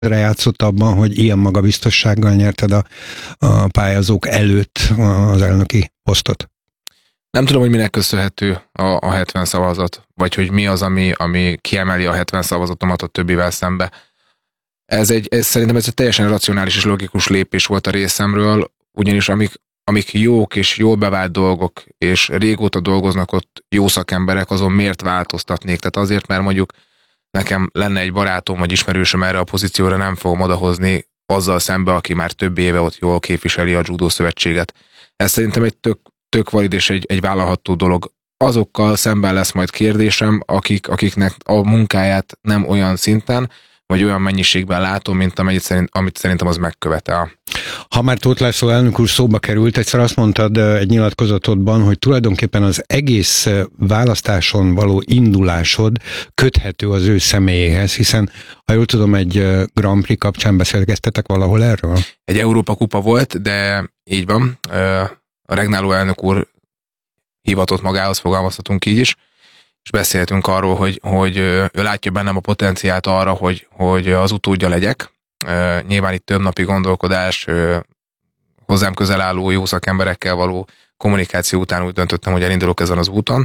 játszott abban, hogy ilyen magabiztossággal nyerted a pályázók előtt az elnöki posztot? Nem tudom, hogy minek köszönhető a 70 szavazat, vagy hogy mi az, ami kiemeli a 70 szavazatomat a többivel szembe. Szerintem ez egy teljesen racionális és logikus lépés volt a részemről, ugyanis amik jók és jól bevált dolgok, és régóta dolgoznak ott jó szakemberek, azon miért változtatnék? Tehát azért, mert mondjuk nekem lenne egy barátom vagy ismerősöm erre a pozícióra, nem fogom odahozni azzal szembe, aki már több éve ott jól képviseli a Judo Szövetséget. Ez szerintem egy tök valid és egy vállalható dolog. Azokkal szemben lesz majd kérdésem, akiknek a munkáját nem olyan szinten, vagy olyan mennyiségben látom, mint amit szerintem az megkövetel. Ha már Tóth László elnök úr szóba került, egyszer azt mondtad egy nyilatkozatodban, hogy tulajdonképpen az egész választáson való indulásod köthető az ő személyéhez, hiszen, ha jól tudom, egy Grand Prix kapcsán beszélgeztetek valahol erről? Egy Európa kupa volt, de így van. A regnáló elnök úr hivatott magához, fogalmazhatunk így is, és beszéltünk arról, hogy ő látja bennem a potenciált arra, hogy az utódja legyek. Nyilván itt több napi gondolkodás, hozzám közel álló jó szakemberekkel való kommunikáció után úgy döntöttem, hogy elindulok ezen az úton,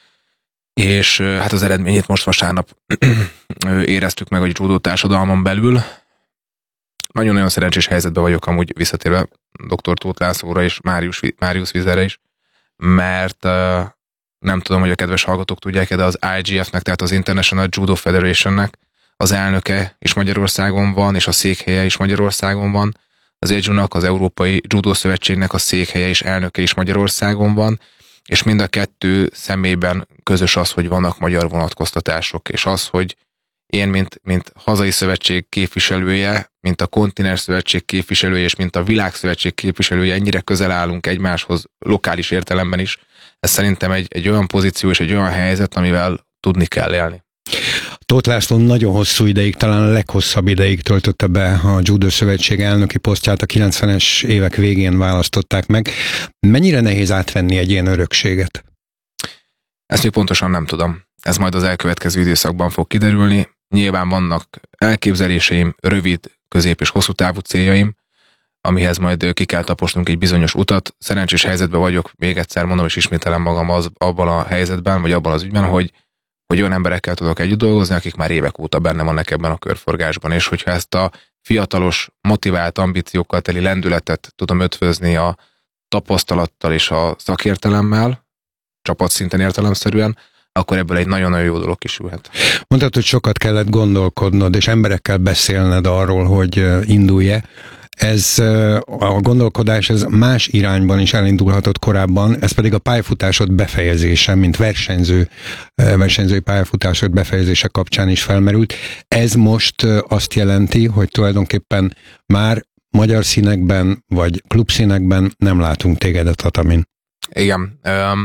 és hát az eredményét most vasárnap éreztük meg a judó társadalmon belül. Nagyon-nagyon szerencsés helyzetben vagyok amúgy visszatérve dr. Tóth Lászlóra és Máriusz Vizerre is, mert nem tudom, hogy a kedves hallgatók tudják, de az IGF-nek, tehát az International Judo Federation-nek az elnöke is Magyarországon van, és a székhelye is Magyarországon van. Az EJU-nak, az Európai Judo Szövetségnek a székhelye és elnöke is Magyarországon van, és mind a kettő szemében közös az, hogy vannak magyar vonatkoztatások, és az, hogy én, mint hazai szövetség képviselője, mint a kontinens szövetség képviselője, és mint a világszövetség képviselője, ennyire közel állunk egymáshoz lokális értelemben is. Ez szerintem egy olyan pozíció és egy olyan helyzet, amivel tudni kell élni. Tóth László nagyon hosszú ideig, talán a leghosszabb ideig töltötte be a Judo Szövetség elnöki posztját, a 90-es évek végén választották meg. Mennyire nehéz átvenni egy ilyen örökséget? Ezt még pontosan nem tudom. Ez majd az elkövetkező időszakban fog kiderülni. Nyilván vannak elképzeléseim, rövid, közép és hosszú távú céljaim, amihez majd ki kell taposnunk egy bizonyos utat. Szerencsés helyzetben vagyok, még egyszer mondom, és ismételem magam abban a helyzetben, vagy abban az ügyben, hogy olyan emberekkel tudok együtt dolgozni, akik már évek óta benne vannak ebben a körforgásban, és hogyha ezt a fiatalos, motivált ambíciókkal teli lendületet tudom ötvözni a tapasztalattal és a szakértelemmel, csapatszinten értelemszerűen, akkor ebből egy nagyon-nagyon jó dolog kisülhet. Mondtad, hogy sokat kellett gondolkodnod, és emberekkel beszélned arról, hogy indulj-e. Ez a gondolkodás ez más irányban is elindulhatott korábban, ez pedig a pályafutásod befejezése, mint versenyzői pályafutásod befejezése kapcsán is felmerült. Ez most azt jelenti, hogy tulajdonképpen már magyar színekben, vagy klubszínekben nem látunk téged a tatamin. Igen.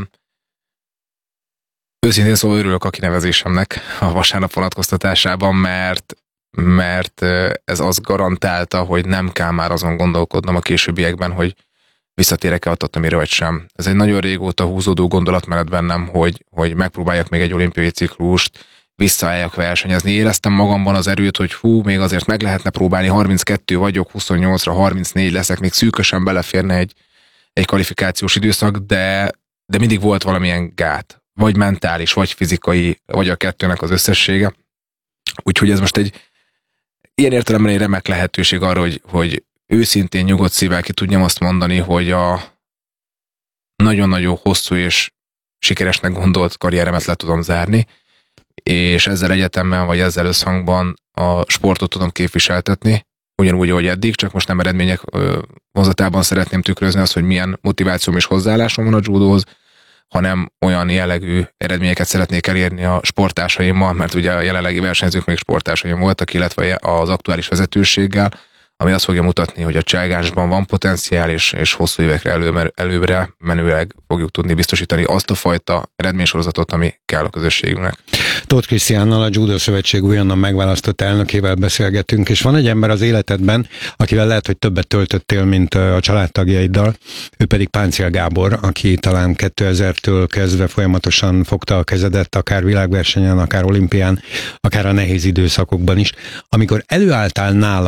Őszintén szóval örülök a kinevezésemnek a vasárnap vonatkoztatásában, mert ez azt garantálta, hogy nem kell már azon gondolkodnom a későbbiekben, hogy visszatérek-e a tatamira vagy sem. Ez egy nagyon régóta húzódó gondolatmenet bennem, hogy megpróbáljak még egy olimpiai ciklust, visszaálljak versenyezni. Éreztem magamban az erőt, hogy még azért meg lehetne próbálni, 32 vagyok, 28-ra 34 leszek, még szűkösen beleférne egy kvalifikációs időszak, de mindig volt valamilyen gát. Vagy mentális, vagy fizikai, vagy a kettőnek az összessége. Úgyhogy ez most ilyen értelemben egy remek lehetőség arra, hogy őszintén, nyugodt szívvel ki tudjam azt mondani, hogy a nagyon-nagyon hosszú és sikeresnek gondolt karrieremet le tudom zárni, és ezzel egyetemben, vagy ezzel összhangban a sportot tudom képviseltetni, ugyanúgy, ahogy eddig, csak most nem eredmények vonzatában szeretném tükrözni azt, hogy milyen motivációm és hozzáállásom van a judóhoz, hanem olyan jellegű eredményeket szeretnék elérni a sporttársaimmal, mert ugye a jelenlegi versenyzők még sporttársaim voltak, illetve az aktuális vezetőséggel, ami azt fogja mutatni, hogy a cselgásban van potenciál, és hosszú évekre előbbre menőleg fogjuk tudni biztosítani azt a fajta eredménysorozatot, ami kell a közösségünknek. Tóth Krisztiánnal, a Judo Szövetség újonnan megválasztott elnökével beszélgetünk, és van egy ember az életedben, akivel lehet, hogy többet töltöttél, mint a családtagjaiddal, ő pedig Páncél Gábor, aki talán 2000-től kezdve folyamatosan fogta a kezedet, akár világversenyen, akár olimpián, akár a nehéz időszakokban is. Amikor előálltál nála